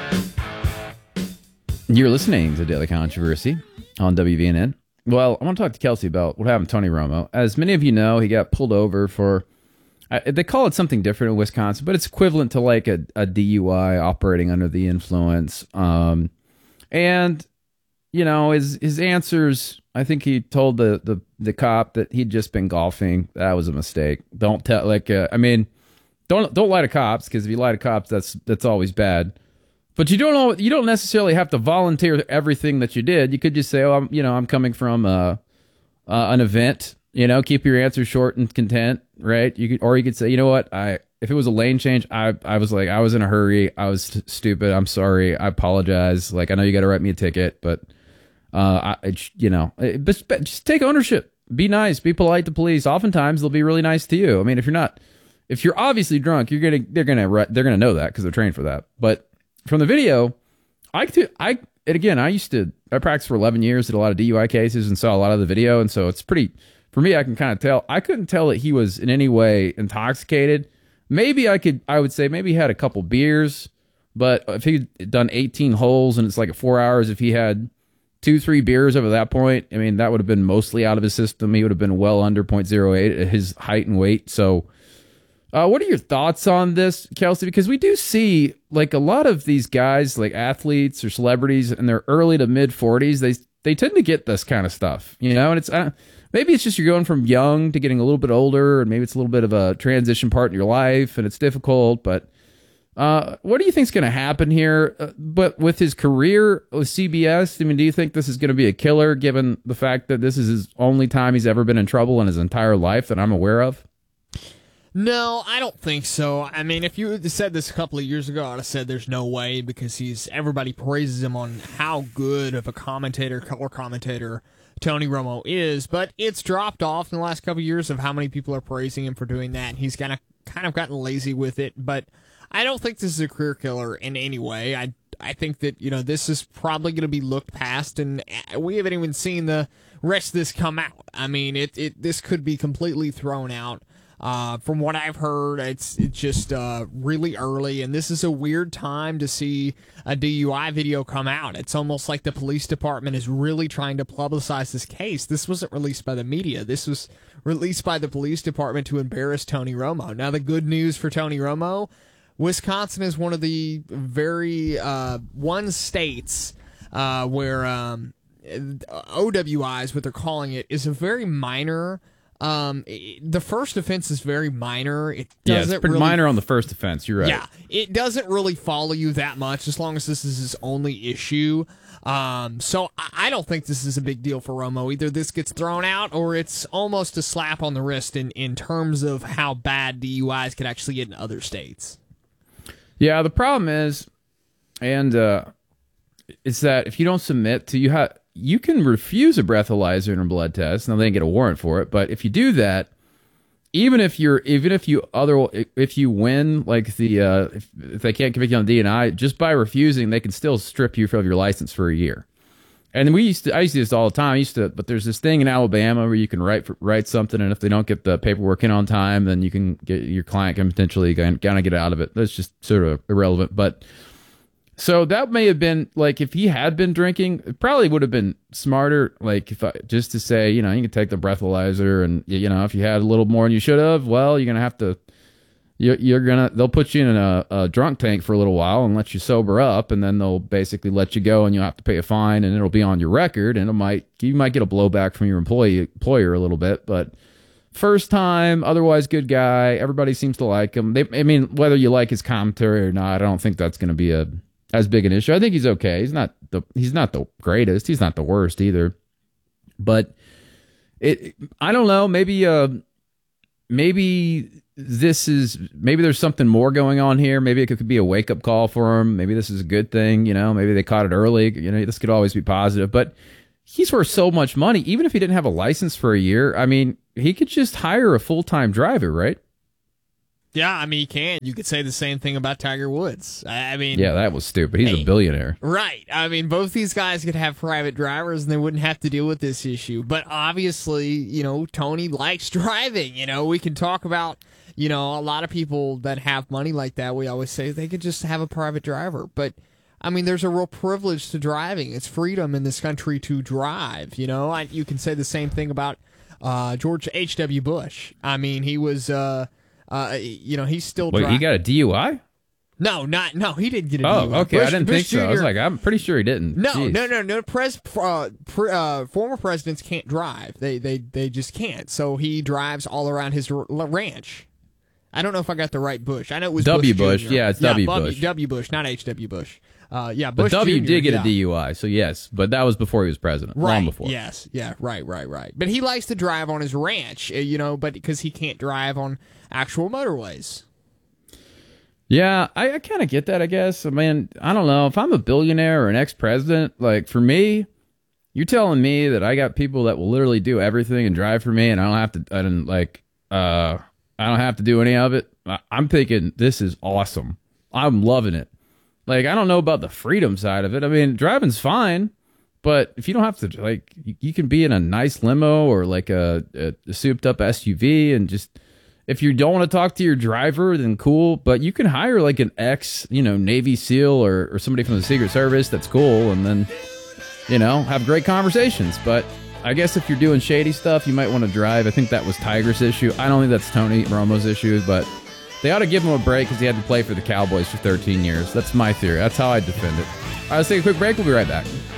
You're listening to Daily Controversy on WVNN. Well, I want to talk to Kelsey about what happened to Tony Romo. As many of you know, he got pulled over for, they call it something different in Wisconsin, but it's equivalent to like a DUI, operating under the influence. And, you know, his answers, I think he told the cop that he'd just been golfing. That was a mistake. Don't tell, don't lie to cops, because if you lie to cops, that's always bad. But you don't necessarily have to volunteer everything that you did. You could just say, "Oh, I'm coming from an event." Keep your answer short and content, right? You could say, "You know what? If it was a lane change, I was in a hurry. I was stupid. I'm sorry. I apologize. Like, I know you got to write me a ticket, but just take ownership. Be nice. Be polite to police. Oftentimes they'll be really nice to you. I mean, if you're obviously drunk, they're gonna know that because they're trained for that. But from the video, I practiced for 11 years, did a lot of DUI cases, and saw a lot of the video, and so it's pretty, for me, I can kind of tell. I couldn't tell that he was in any way intoxicated. Maybe I would say maybe he had a couple beers, but if he'd done 18 holes and it's like 4 hours, if he had 2-3 beers over that point, I mean, that would have been mostly out of his system. He would have been well under 0.08 at his height and weight, so... what are your thoughts on this, Kelsey? Because we do see, like, a lot of these guys, like athletes or celebrities in their early to mid 40s, they tend to get this kind of stuff, and it's maybe it's just you're going from young to getting a little bit older, and maybe it's a little bit of a transition part in your life, and it's difficult. But what do you think is going to happen here? But with his career with CBS, I mean, do you think this is going to be a killer, given the fact that this is his only time he's ever been in trouble in his entire life that I'm aware of? No, I don't think so. I mean, if you had said this a couple of years ago, I would have said there's no way, because everybody praises him on how good of a color commentator Tony Romo is, but it's dropped off in the last couple of years of how many people are praising him for doing that. He's kind of gotten lazy with it, but I don't think this is a career killer in any way. I think that, this is probably going to be looked past, and we haven't even seen the rest of this come out. I mean, this could be completely thrown out. From what I've heard, it's just really early, and this is a weird time to see a DUI video come out. It's almost like the police department is really trying to publicize this case. This wasn't released by the media. This was released by the police department to embarrass Tony Romo. Now, the good news for Tony Romo, Wisconsin is one of the very one states where OWIs, what they're calling it, is a very minor... the first offense is very minor. It doesn't it's pretty minor on the first offense. You're right. Yeah, it doesn't really follow you that much as long as this is his only issue. So I don't think this is a big deal for Romo. Either this gets thrown out or it's almost a slap on the wrist in terms of how bad DUIs could actually get in other states. Yeah, the problem is, and it's that if you don't submit to, you can refuse a breathalyzer and a blood test. Now, they didn't get a warrant for it, but if you do that, if you win, like if they can't convict you on DNI, just by refusing, they can still strip you of your license for a year. And I used to do this all the time. But there's this thing in Alabama where you can write something, and if they don't get the paperwork in on time, then your client can potentially kind of get out of it. That's just sort of irrelevant, but. So that may have been, like, if he had been drinking, it probably would have been smarter, like, just to say, you can take the breathalyzer, and, if you had a little more than you should have, well, you're going to have to, they'll put you in a drunk tank for a little while and let you sober up, and then they'll basically let you go, and you'll have to pay a fine, and it'll be on your record, and you might get a blowback from your employer a little bit, but first time, otherwise good guy, everybody seems to like him. Whether you like his commentary or not, I don't think that's going to be as big an issue. I think he's okay. He's not the greatest. He's not the worst either. But I don't know. Maybe there's something more going on here. Maybe it could be a wake up call for him. Maybe this is a good thing. Maybe they caught it early. This could always be positive. But he's worth so much money. Even if he didn't have a license for a year, I mean, he could just hire a full-time driver, right? Yeah, I mean, you can. You could say the same thing about Tiger Woods. I mean... Yeah, that was stupid. He's a billionaire. Right. I mean, both these guys could have private drivers and they wouldn't have to deal with this issue. But obviously, Tony likes driving. We can talk about, a lot of people that have money like that. We always say they could just have a private driver. But I mean, there's a real privilege to driving. It's freedom in this country to drive. You know, you can say the same thing about George H.W. Bush. I mean, he was, he's still Wait, he got a DUI? No, he didn't get a DUI. DUI. Okay, I didn't think so. I was like, I'm pretty sure he didn't. No, Jeez. no. Former presidents can't drive. They just can't. So he drives all around his ranch. I don't know if I got the right Bush. I know it was W. Bush. Jr. Yeah, it's W. Bush. W. Bush, not H.W. Bush. Bush but W Jr., did get yeah. a DUI, so yes. But that was before he was president. Right. Long before. Yes. Yeah. Right. But he likes to drive on his ranch, but because he can't drive on actual motorways. Yeah, I kind of get that, I guess. I mean, I don't know. If I'm a billionaire or an ex-president, like, for me, you're telling me that I got people that will literally do everything and drive for me, and I don't have to do any of it. I'm thinking, this is awesome. I'm loving it. Like, I don't know about the freedom side of it. I mean, driving's fine, but if you don't have to, like, you can be in a nice limo or like a souped-up SUV and just... If you don't want to talk to your driver, then cool. But you can hire like an Navy SEAL or somebody from the Secret Service that's cool, and then, have great conversations. But I guess if you're doing shady stuff, you might want to drive. I think that was Tiger's issue. I don't think that's Tony Romo's issue, but they ought to give him a break because he had to play for the Cowboys for 13 years. That's my theory. That's how I defend it. All right, let's take a quick break. We'll be right back.